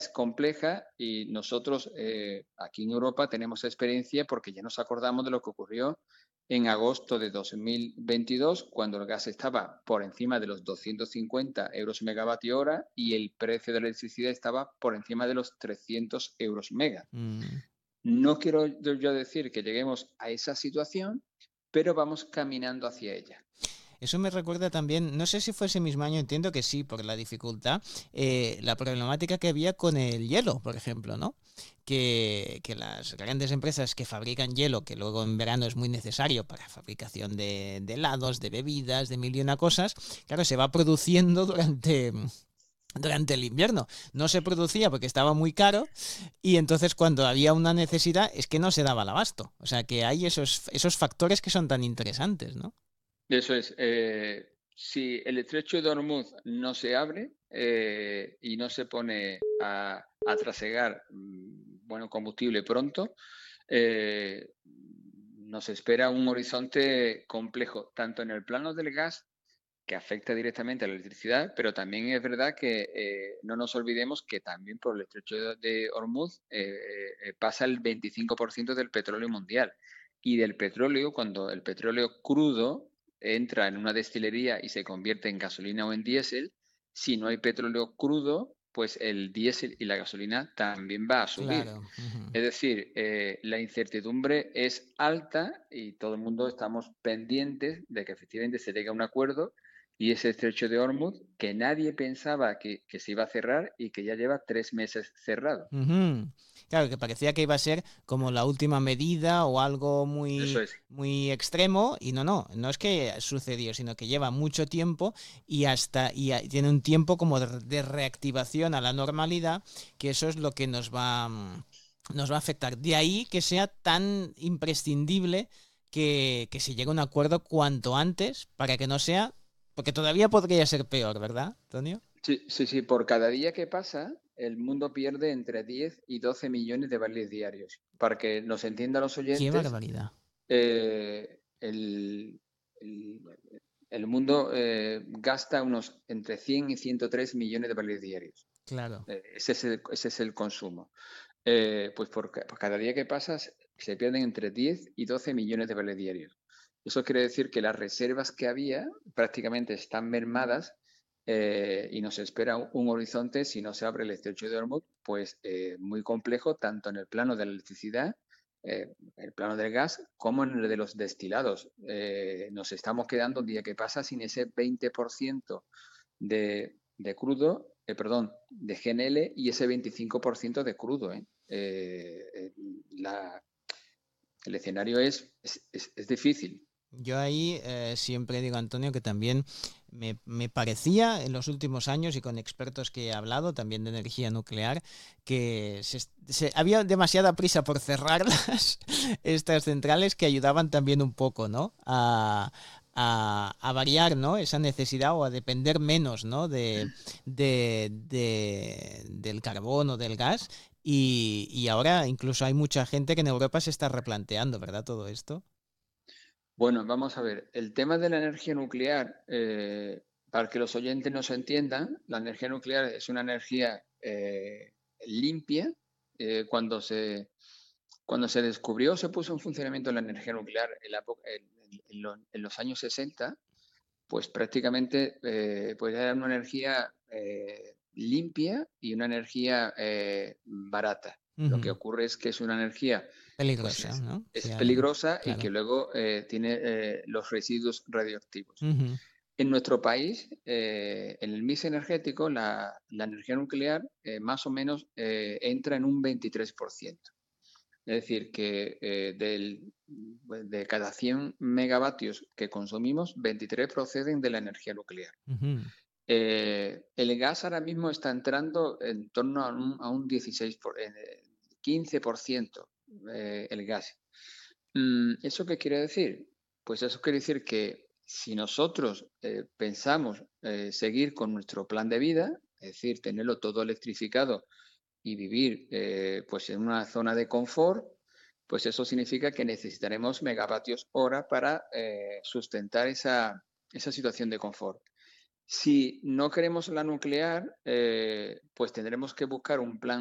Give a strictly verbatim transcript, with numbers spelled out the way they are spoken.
es compleja y nosotros eh, aquí en Europa tenemos experiencia porque ya nos acordamos de lo que ocurrió en agosto de dos mil veintidós, cuando el gas estaba por encima de los doscientos cincuenta euros megavatio hora y el precio de la electricidad estaba por encima de los trescientos euros mega. Mm. No quiero yo decir que lleguemos a esa situación, pero vamos caminando hacia ella. Eso me recuerda también, no sé si fue ese mismo año, entiendo que sí, por la dificultad, eh, la problemática que había con el hielo, por ejemplo, ¿no? Que, que las grandes empresas que fabrican hielo, que luego en verano es muy necesario para fabricación de, de helados, de bebidas, de mil y una cosas, claro, se va produciendo durante, durante el invierno. No se producía porque estaba muy caro y entonces cuando había una necesidad es que no se daba el abasto. O sea que hay esos, esos factores que son tan interesantes, ¿no? Eso es, eh, si el estrecho de Hormuz no se abre eh, y no se pone a, a trasegar mm, bueno, combustible pronto, eh, nos espera un horizonte complejo, tanto en el plano del gas, que afecta directamente a la electricidad, pero también es verdad que eh, no nos olvidemos que también por el estrecho de, de Hormuz eh, eh, pasa el veinticinco por ciento del petróleo mundial. Y del petróleo, cuando el petróleo crudo entra en una destilería y se convierte en gasolina o en diésel, si no hay petróleo crudo, pues el diésel y la gasolina también va a subir. Claro. Ujú. Es decir, eh, la incertidumbre es alta y todo el mundo estamos pendientes de que efectivamente se llegue a un acuerdo y ese estrecho de Hormuz que nadie pensaba que, que se iba a cerrar y que ya lleva tres meses cerrado. Ujú. Claro, que parecía que iba a ser como la última medida o algo Eso muy, es. muy extremo y no, no, no es que sucedió, sino que lleva mucho tiempo y hasta y a- tiene un tiempo como de, de reactivación a la normalidad, que eso es lo que nos va mm, nos va a afectar. De ahí que sea tan imprescindible que, que se llegue a un acuerdo cuanto antes para que no sea, porque todavía podría ser peor, ¿verdad, Antonio? Sí, sí, sí, por cada día que pasa, el mundo pierde entre diez y doce millones de barriles diarios. Para que nos entiendan los Qué oyentes, barbaridad. eh, el, el- el mundo eh, gasta unos entre cien y ciento tres millones de barriles diarios. Claro. Eh, ese es el, ese es el consumo. Eh, pues por, ca- por cada día que pasa se pierden entre diez y doce millones de barriles diarios. Eso quiere decir que las reservas que había prácticamente están mermadas eh, y nos espera un, un horizonte, si no se abre el estrecho de Hormuz, pues eh, muy complejo, tanto en el plano de la electricidad, eh, el plano del gas, como en el de los destilados. Eh, nos estamos quedando un día que pasa sin ese veinte por ciento de, de crudo, eh, perdón, de G N L y ese veinticinco por ciento de crudo. ¿eh? Eh, eh, la, el escenario es, es, es, es difícil. Yo ahí eh, siempre digo, Antonio, que también me, me parecía en los últimos años y con expertos que he hablado, también de energía nuclear, que se, se- había demasiada prisa por cerrarlas, estas centrales, que ayudaban también un poco, ¿no? A, a, a variar, ¿no? Esa necesidad o a depender menos, ¿no? De, de, de- del carbón o del gas. Y, y ahora incluso hay mucha gente que en Europa se está replanteando, ¿verdad? Todo esto. Bueno, vamos a ver, el tema de la energía nuclear, eh, para que los oyentes nos entiendan, la energía nuclear es una energía eh, limpia. Eh, cuando se, cuando se descubrió, se puso en funcionamiento la energía nuclear en, la, en, en, los, en los años sesenta, pues prácticamente eh, pues era una energía eh, limpia y una energía eh, barata. Lo que Ujú. ocurre es que es una energía, pues Peligrosa, es, ¿no? es Sí, al- peligrosa y que claro. luego eh, tiene eh, los residuos radioactivos. Ujú. En nuestro país, eh, en el mix energético, la, la energía nuclear eh, más o menos eh, entra en un veintitrés por ciento. Es decir, que eh, del, de cada cien megavatios que consumimos, veintitrés proceden de la energía nuclear. Ujú. Eh, el gas ahora mismo está entrando en torno a un, a un dieciséis por, eh, quince por ciento eh, el gas. Mm, ¿Eso qué quiere decir? Pues eso quiere decir que si nosotros eh, pensamos eh, seguir con nuestro plan de vida, es decir, tenerlo todo electrificado y vivir eh, pues en una zona de confort, pues eso significa que necesitaremos megavatios hora para eh, sustentar esa, esa situación de confort. Si no queremos la nuclear, eh, pues tendremos que buscar un plan